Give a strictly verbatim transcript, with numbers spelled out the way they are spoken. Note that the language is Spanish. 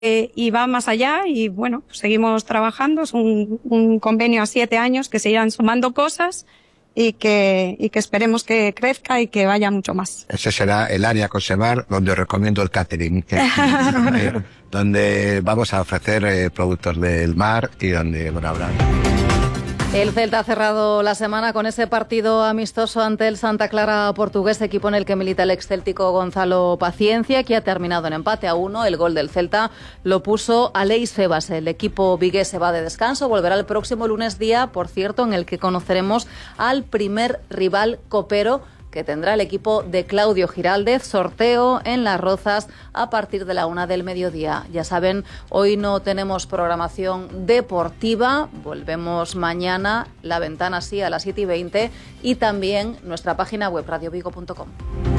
eh, y va más allá y bueno, pues seguimos trabajando. Es un, un convenio a siete años que se irán sumando cosas y que, y que esperemos que crezca y que vaya mucho más. Ese será el área Cosemar donde os recomiendo el catering, que, donde, donde vamos a ofrecer eh, productos del mar y donde bueno, habrá. El Celta ha cerrado la semana con ese partido amistoso ante el Santa Clara portugués, equipo en el que milita el excéltico Gonzalo Paciencia, que ha terminado en empate a uno. El gol del Celta lo puso Aleix Febas. El equipo vigués se va de descanso, volverá el próximo lunes, día, por cierto, en el que conoceremos al primer rival copero que tendrá el equipo de Claudio Giraldez. Sorteo en Las Rozas a partir de la una del mediodía. Ya saben, hoy no tenemos programación deportiva. Volvemos mañana, La Ventana sí, a las siete y veinte, y también nuestra página web radio vigo punto com.